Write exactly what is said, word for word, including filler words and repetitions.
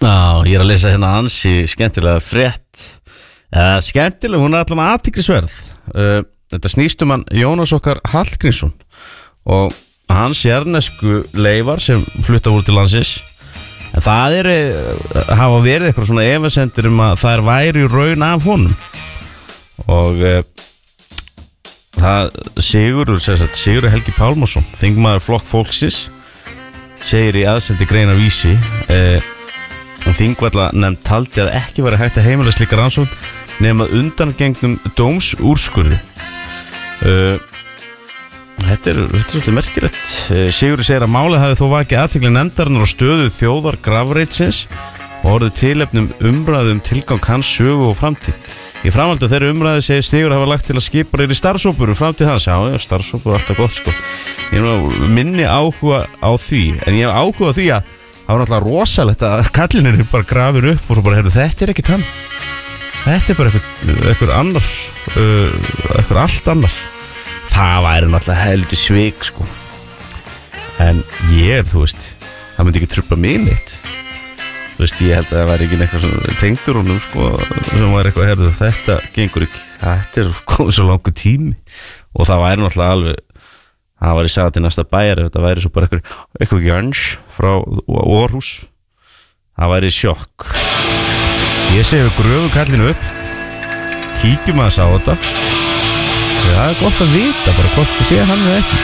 Já, ég er að lesa hérna ansi skemmtilega frétt uh, Skemmtilega, hún er allan athyglisverð uh, Þetta snýst um hann Jónas okkar Hallgrímsson og hans jarðnesku leifar sem flutta úr til landsins. En það er hafa verið eitthvað svona efasemdir um að það er væri raun af honum og uh, það Sigurður Sigurður Helgi Pálmason, þingmaður Flokk fólksins, segir í aðsendi grein á Vísi uh, Þingvallanefnd taldi að ekki væri hægt að heimila slíka rannsókn nema undangengnum dómsúrskurði. Uh, þetta er þetta er svolítið merkilegt. Uh, Sigurður segir að málið hafi þó vakið athygli nefndarinnar á stöðu þjóðar grafreitsins og orðið tilefnum umræðu um tilgang hans, sögu og framtíð. Í framhaldi af þeirri umræðu segir Sigurður hafa lagt til að skipa í starfshópur um framtíð hans. Já, já, starfshópur er alltaf gott sko. Ég hef minni áhuga á því, en ég hef áhuga á því að það var náttúrulega rosalegt að kallinir bara grafir upp og svo bara, heyrðu, þetta er ekkert hann. Þetta er bara eitthvað, eitthvað annar, uh, eitthvað allt annar. Það væri náttúrulega heldur svik, sko. En ég, þú veist, það myndi ekki trufla mig neitt. Þú veist, ég held að það væri ekki eitthvað svona tengdur honum, sko, sem var eitthvað, heyrðu, þetta gengur ekki. Þetta er komið svo langur tími og það væri náttúrulega alveg, það var í sagði til næsta bæjar ef þetta væri svo bara eitthvað, eitthvað jöns frá Orhús. Það væri sjokk. Ég segi við gröfum kallinu upp, kíkjum aðeins á þetta. Það er gott að vita bara hvort þið sé hann eða ekki.